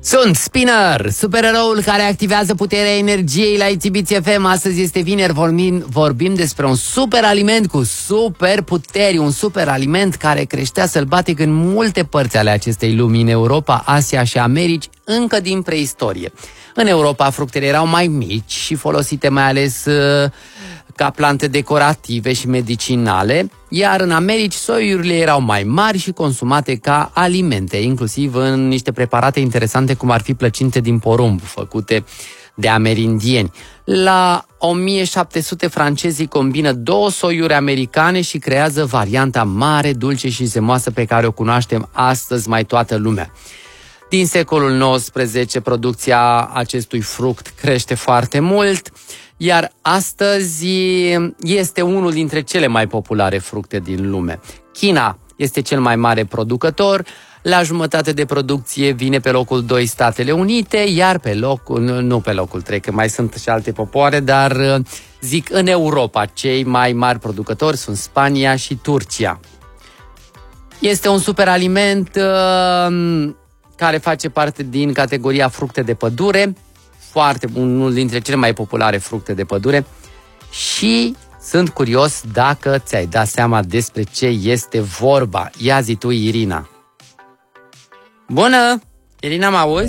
Sunt Spinner, supereroul care activează puterea energiei la ITBC FM. Astăzi este vineri, vorbim despre un super aliment cu super puteri. Un super aliment care creștea sălbatic în multe părți ale acestei lumi, în Europa, Asia și Americi, încă din preistorie. În Europa, fructele erau mai mici și folosite mai ales ca plante decorative și medicinale, iar în Americi soiurile erau mai mari și consumate ca alimente, inclusiv în niște preparate interesante cum ar fi plăcinte din porumb, făcute de amerindieni. La 1700 francezii combină două soiuri americane și creează varianta mare, dulce și zemoasă pe care o cunoaștem astăzi mai toată lumea. Din secolul XIX, producția acestui fruct crește foarte mult, iar astăzi este unul dintre cele mai populare fructe din lume. China este cel mai mare producător, la jumătate de producție vine pe locul 2 Statele Unite, iar nu pe locul 3, că mai sunt și alte popoare, dar zic în Europa, cei mai mari producători sunt Spania și Turcia. Este un superaliment care face parte din categoria fructe de pădure, unul dintre cele mai populare fructe de pădure, și sunt curios dacă ți-ai dat seama despre ce este vorba. Ia zi tu, Irina. Bună! Irina, mă auzi?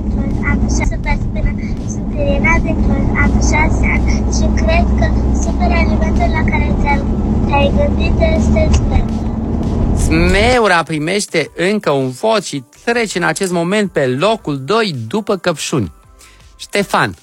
Sunt Irina din Cluj, am 6 ani și cred că superalimentul la care te-ai gândit este smeura. Smeura primește încă un vot și trece în acest moment pe locul 2 după căpșuni. Ștefan.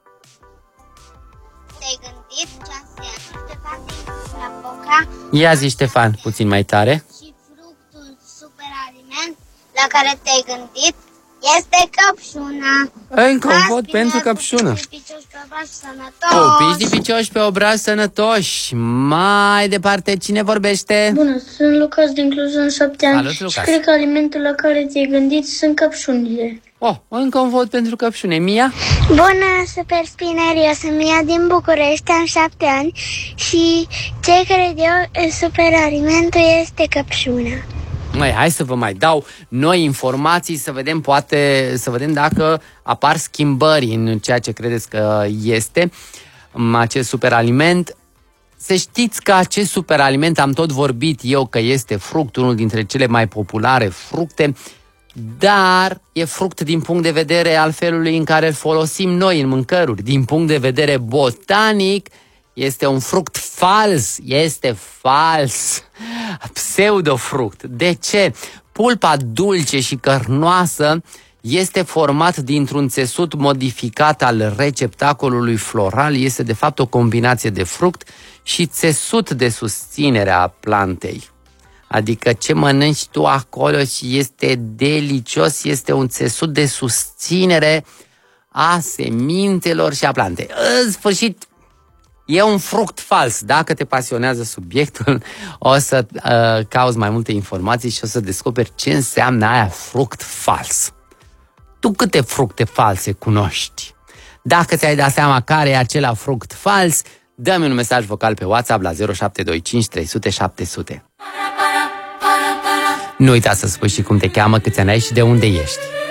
Te-ai gândit ce înseamnă, Ștefan din Napoca? Ia zi, Ștefan, puțin mai tare. Și fructul superaliment la care te-ai gândit este căpșuna. Încă un vot pentru căpșună. Pupici dipicioși pe obraz sănătoși. Mai departe, cine vorbește? Bună, sunt Lucas din Cluj, în 7 ani. Salut, Lucas. Și cred că alimentul la care ți-ai gândit sunt căpșunile. Încă un vot pentru căpșune. Mia? Bună, Super Spinner, eu sunt Mia din București, am 7 ani și ce cred eu superalimentul este căpșuna. Hai să vă mai dau noi informații, să vedem dacă apar schimbări în ceea ce credeți că este acest superaliment. Să știți că acest superaliment, am tot vorbit eu că este fruct, unul dintre cele mai populare fructe, dar e fruct din punct de vedere al felului în care îl folosim noi în mâncăruri. Din punct de vedere botanic, este un fruct fals, este fals, pseudofruct. De ce? Pulpa dulce și cărnoasă este format dintr-un țesut modificat al receptacolului floral, este de fapt o combinație de fruct și țesut de susținere a plantei. Adică ce mănânci tu acolo și este delicios, este un țesut de susținere a semințelor și a plantei. În sfârșit, e un fruct fals. Dacă te pasionează subiectul, o să cauți mai multe informații și o să descoperi ce înseamnă aia fruct fals. Tu câte fructe false cunoști? Dacă ți-ai dat seama care e acela fruct fals, dă-mi un mesaj vocal pe WhatsApp la 0725 300 700. Nu uita să spui și cum te cheamă, câți ani ai și de unde ești.